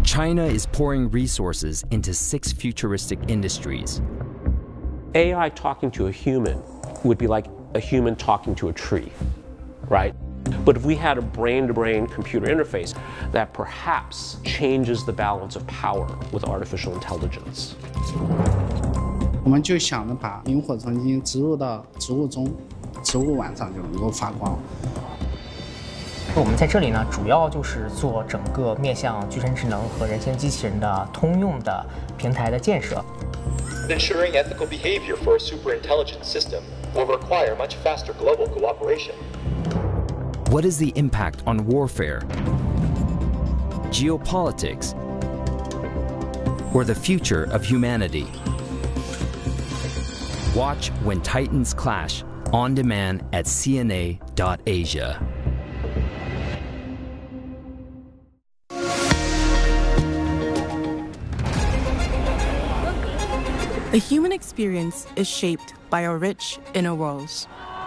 China is pouring resources into 6 futuristic industries. AI talking to a human would be like a human talking to a tree, right? But if we had a brain-to-brain computer interface that perhaps changes the balance of power with artificial intelligence. 我们就想着把萤火虫基因植入到植物中，植物晚上就能够发光。 我们在这里呢，主要就是做整个面向具身智能和人形机器人的通用的平台的建设。 Ensuring ethical behavior for a superintelligent system will require much faster global cooperation. What is the impact on warfare, geopolitics, or the future of humanity? Watch When Titans Clash on demand at cna.asia. The human experience is shaped by our rich inner worlds,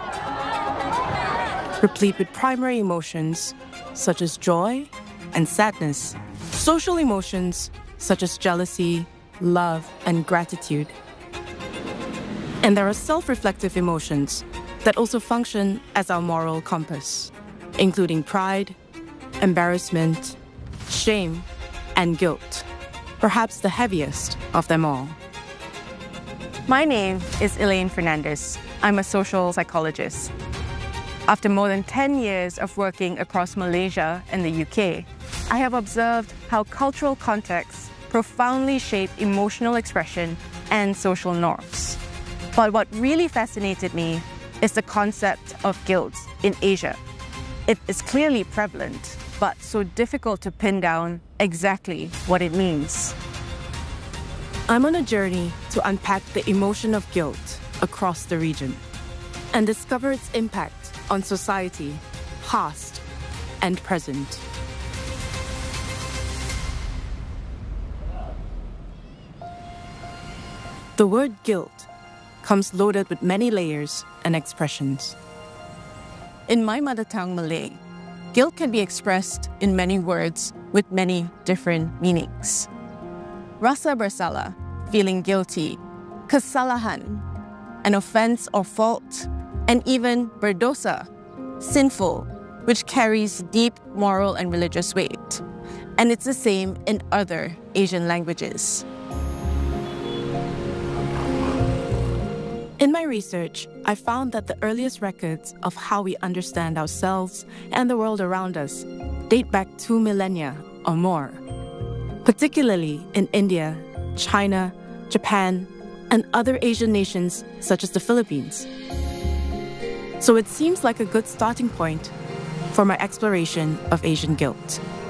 replete with primary emotions such as joy and sadness, social emotions such as jealousy, love, and gratitude. And there are self-reflective emotions that also function as our moral compass, including pride, embarrassment, shame, and guilt, perhaps the heaviest of them all. My name is Elaine Fernandez. I'm a social psychologist. After more than 10 years of working across Malaysia and the UK, I have observed how cultural contexts profoundly shape emotional expression and social norms. But what really fascinated me is the concept of guilt in Asia. It is clearly prevalent, but so difficult to pin down exactly what it means. I'm on a journey to unpack the emotion of guilt across the region and discover its impact on society, past and present. The word guilt comes loaded with many layers and expressions. In my mother tongue Malay, guilt can be expressed in many words with many different meanings. Rasa bersalah, feeling guilty, kesalahan, an offense or fault, and even berdosa, sinful, which carries deep moral and religious weight. And it's the same in other Asian languages. In my research, I found that the earliest records of how we understand ourselves and the world around us date back 2 millennia or more, particularly in India, China, Japan, and other Asian nations such as the Philippines. So it seems like a good starting point for my exploration of Asian guilt.